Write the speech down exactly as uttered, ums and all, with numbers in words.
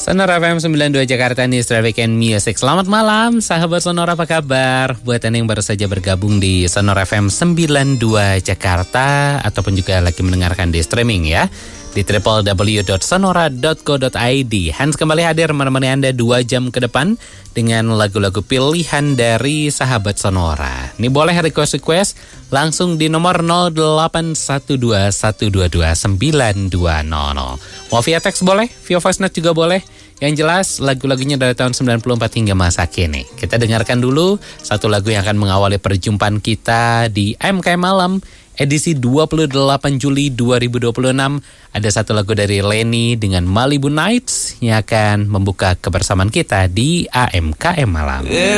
Sonora F M sembilan puluh dua Jakarta News Traffic and Music. Selamat malam sahabat Sonora, apa kabar? Buat Anda yang baru saja bergabung di Sonora F M sembilan puluh dua Jakarta ataupun juga lagi mendengarkan di streaming ya, di w w w dot sonora dot co dot i d. Hans kembali hadir menemani Anda dua jam ke depan dengan lagu-lagu pilihan dari sahabat Sonora. Ini boleh request-request langsung di nomor nol delapan satu dua satu dua dua sembilan dua nol nol. Mau via teks boleh, via voice note juga boleh. Yang jelas lagu-lagunya dari tahun sembilan puluh empat hingga masa kini. Kita dengarkan dulu satu lagu yang akan mengawali perjumpaan kita di M K Malam edisi dua puluh delapan Juli dua ribu dua puluh enam. Ada satu lagu dari Lenny dengan Malibu Nights yang akan membuka kebersamaan kita di A M K M Malam.